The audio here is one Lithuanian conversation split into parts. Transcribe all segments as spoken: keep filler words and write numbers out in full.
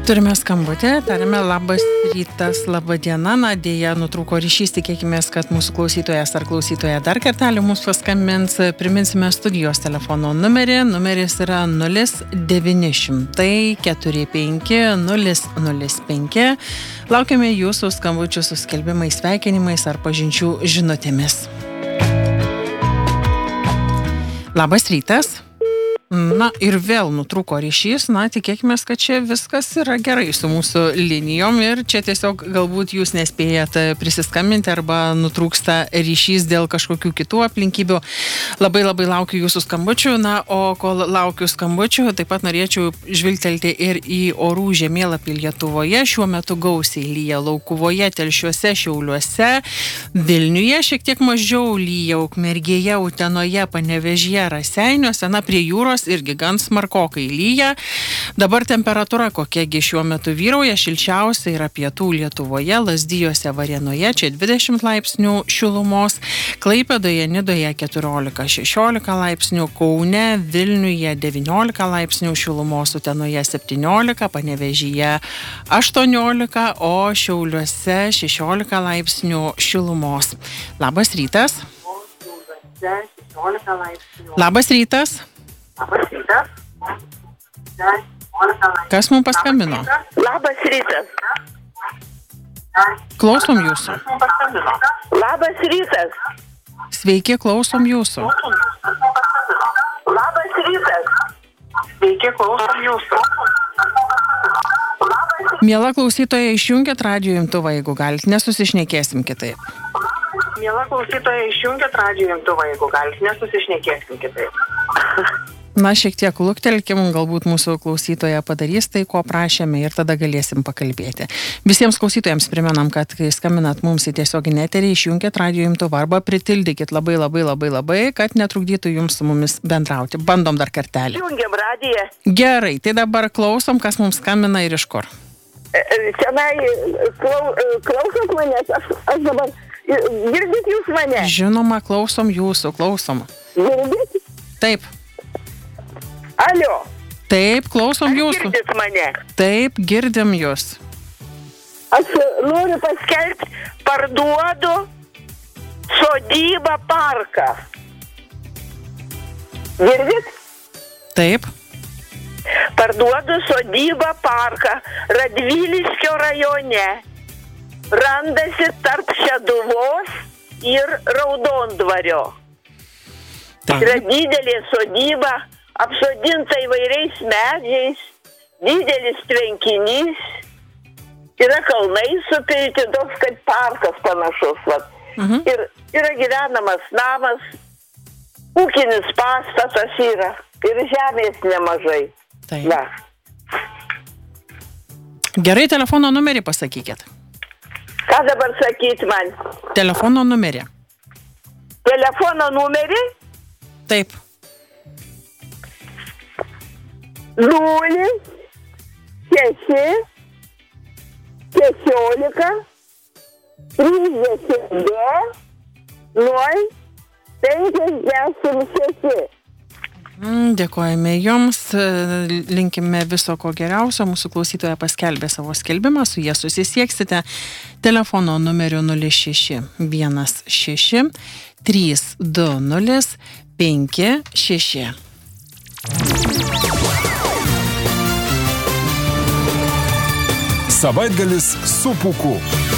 Turime skambutį, tarime labas rytas, laba diena, na dėja nutrūko ryšys, tikėkimės, kad mūsų klausytojas ar klausytoja dar kartelį mūsų paskambins. Priminsime studijos telefono numerį, numeris yra nulis devyni šimtai keturi penki nulis nulis penki. Laukiame jūsų skambučių su skelbimais, sveikinimais ar pažinčių žinutėmis. Labas rytas. Na ir vėl nutrūko ryšys, na tikėkime, kad čia viskas yra gerai su mūsų linijom ir čia tiesiog galbūt jūs nespėjat prisiskambinti arba nutrūksta ryšys dėl kažkokių kitų aplinkybių. Labai labai laukiu jūsų skambučių, na o kol laukiu skambučių, taip pat norėčiau žvilgtelti ir į orų žemėlapį Lietuvoje. Šiuo metu gausiai lyja Laukuvoje, Telšiuose, Šiauliuose, Vilniuje šiek tiek mažiau lyja Ukmergėje, Utenoje, Panevėžyje, Raseiniuose, na prie jūros irgi gan smarkokai lyja. Dabar temperatūra kokiagi šiuo metu vyrauja, šilčiausia yra pietų Lietuvoje, Lazdijuose, Varėnoje, čia dvidešimt laipsnių šilumos, Klaipėdoje, Nidoje keturiolika šešiolika laipsnių, Kaune, Vilniuje devyniolika laipsnių šilumos, Utenoje septyniolika, Panevėžyje aštuoniolika, o Šiauliuose šešiolika laipsnių šilumos. Labas rytas. Labas rytas. Labas rytas. Kas mums paskambino? Labas rytas. Klausom jūsų. Labas rytas. Sveiki, klausom jūsų. Labas rytas. Sveiki, klausom jūsų. Miela klausytoja, išjunkit radijo imtuvą, jeigu galit, nesusišnekėsim kitaip. Miela klausytoja, išjunkit radijo imtuvą, jeigu galit, nesusišnekėsim kitaip. Na, šiek tiek luktelkim, galbūt mūsų klausytoja padarys tai, ko prašėme ir tada galėsim pakalbėti. Visiems klausytojams primenam, kad kai skambinat mums į tiesioginį eterį, išjunkit radijo imtuvą arba pritildykit labai labai labai labai, kad netrukdytų jums su mumis bendrauti. Bandom dar kartelį. Jungiam radiją. Gerai, tai dabar klausom, kas mums skambina ir iš kur. Senai, klau, klausot manęs, aš, aš dabar, girdit jūs mane? Žinoma, klausom jūsų, klausom. Girdit? Taip. Alio. Taip, klausom jūsų. Girdit mane? Taip, girdim jūs. Aš noriu paskelbti, parduodu sodybą parką. Girdit? Taip. Parduodu sodybą parką Radviliškio rajone. Randasi tarp Šeduvos ir Raudondvario. Taip. Yra didelė sodyba, apsodinta įvairiais medžiais, didelis tvenkinys, yra kalnai supilti, toks kaip parkas panašus. Vat. Mhm. Ir yra gyvenamas namas, ūkinis pastatas yra ir žemės nemažai. Taip. Na. Gerai, telefono numerį pasakykit. Ką dabar sakyti man? Telefono numerį. Telefono numerį? Taip. nulis šeši šešiolika trisdešimt du nol penkiasdešimt šeši. Dėkojame jums, linkime viso ko geriausio. Mūsų klausytoja paskelbė savo skelbimą, su jie susisieksite telefono numeriu nulis šeši vienas šeši trys du nulis penki šeši. Savaitgalis su Pūku.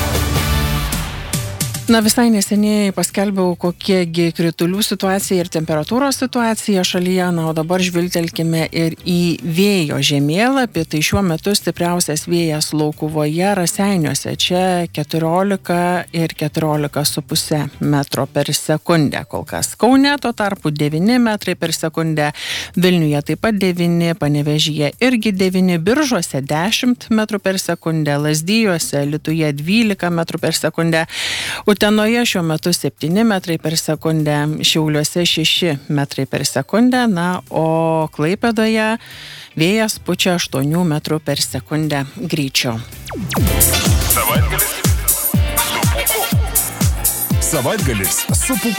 Na, visai neseniai paskelbiau, kokiegi kritulių situacija ir temperatūros situacija šalyje, na, o dabar žvilgtelkime ir į vėjo žemėlapį. Tai šiuo metu stipriausias vėjas Laukuvoje, Raseiniuose, čia keturiolika ir keturiolika su puse metro per sekundę kol kas. Kaune tuo tarpu devyni metrai per sekundę, Vilniuje taip pat devyni, Panevėžyje irgi devyni, Biržuose dešimt metrų per sekundę, Lazdijuose, Alytuje dvylika metrų per sekundę, Utenoje šiuo metu septyni metrai per sekundę, Šiauliuose šeši metrai per sekundę, na, o Klaipėdoje vėjas pučia aštuonių metrų per sekundę greičiu. Savaitgalis su Pūku. Savaitgalis su Pūku.